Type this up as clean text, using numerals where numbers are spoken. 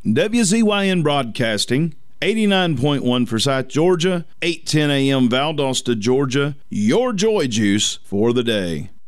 WZYN Broadcasting, 89.1 Forsyth, Georgia, 8:10 a.m. Valdosta, Georgia, your joy juice for the day.